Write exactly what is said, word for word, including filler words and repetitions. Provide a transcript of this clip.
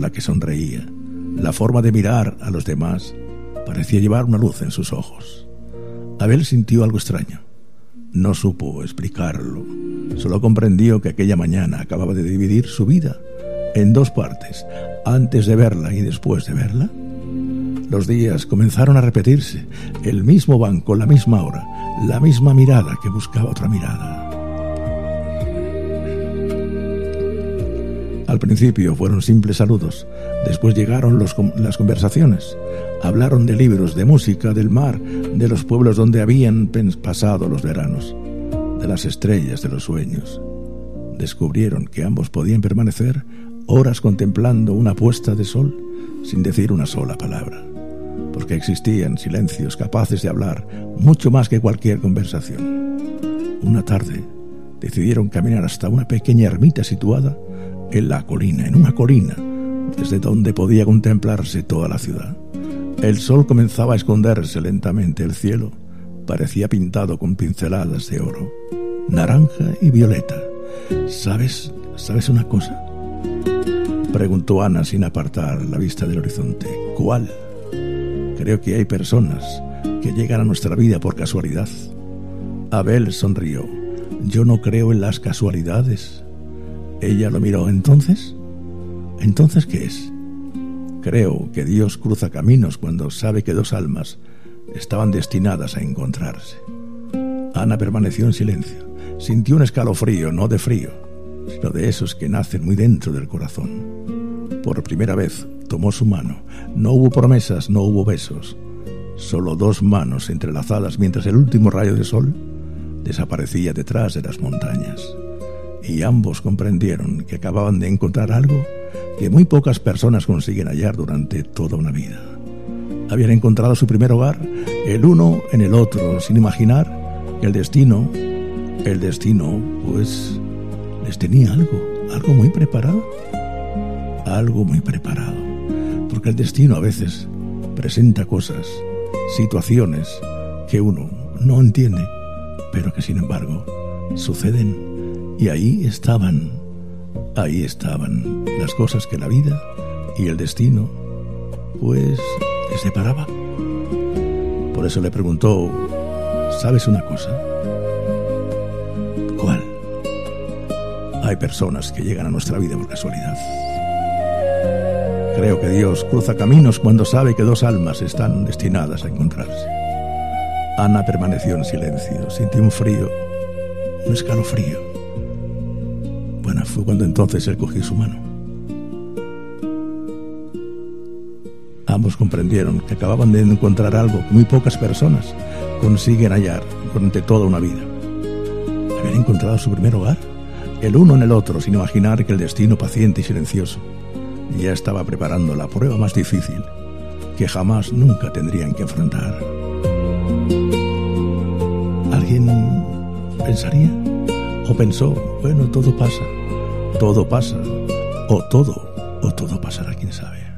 con la que sonreía, la forma de mirar a los demás, parecía llevar una luz en sus ojos. Abel sintió algo extraño. No supo explicarlo. Solo comprendió que aquella mañana acababa de dividir su vida en dos partes, antes de verla y después de verla. Los días comenzaron a repetirse, el mismo banco, la misma hora, la misma mirada que buscaba otra mirada. Al principio fueron simples saludos, después llegaron los, las conversaciones. Hablaron de libros, de música, del mar, de los pueblos donde habían pasado los veranos, de las estrellas de los sueños. Descubrieron que ambos podían permanecer horas contemplando una puesta de sol sin decir una sola palabra, porque existían silencios capaces de hablar mucho más que cualquier conversación. Una tarde decidieron caminar hasta una pequeña ermita situada en la colina, en una colina, desde donde podía contemplarse toda la ciudad. El sol comenzaba a esconderse lentamente, el cielo parecía pintado con pinceladas de oro, naranja y violeta. ¿Sabes? ¿Sabes una cosa?, preguntó Ana sin apartar la vista del horizonte. ¿Cuál? Creo que hay personas que llegan a nuestra vida por casualidad. Abel sonrió. Yo no creo en las casualidades. Ella lo miró. ¿Entonces? ¿Entonces qué es? Creo que Dios cruza caminos cuando sabe que dos almas estaban destinadas a encontrarse. Ana permaneció en silencio. Sintió un escalofrío, no de frío, sino de esos que nacen muy dentro del corazón. Por primera vez tomó su mano. No hubo promesas, no hubo besos, solo dos manos entrelazadas mientras el último rayo de sol desaparecía detrás de las montañas. Y ambos comprendieron que acababan de encontrar algo que muy pocas personas consiguen hallar durante toda una vida. Habían encontrado su primer hogar, el uno en el otro, sin imaginar que el destino, el destino, pues, les tenía algo, algo muy preparado. Algo muy preparado. Porque el destino a veces presenta cosas, situaciones que uno no entiende, pero que sin embargo suceden. Y ahí estaban, ahí estaban las cosas que la vida y el destino, pues, les separaba. Por eso le preguntó, ¿sabes una cosa? ¿Cuál? Hay personas que llegan a nuestra vida por casualidad. Creo que Dios cruza caminos cuando sabe que dos almas están destinadas a encontrarse. Ana permaneció en silencio, sintió un frío, un escalofrío. Bueno, fue cuando entonces él cogió su mano. Ambos comprendieron que acababan de encontrar algo que muy pocas personas consiguen hallar durante toda una vida. Habían encontrado su primer hogar, el uno en el otro, sin imaginar que el destino paciente y silencioso ya estaba preparando la prueba más difícil que jamás nunca tendrían que enfrentar. ¿Alguien pensaría? ¿O pensó, bueno, todo pasa, todo pasa, o todo, o todo pasará, quién sabe?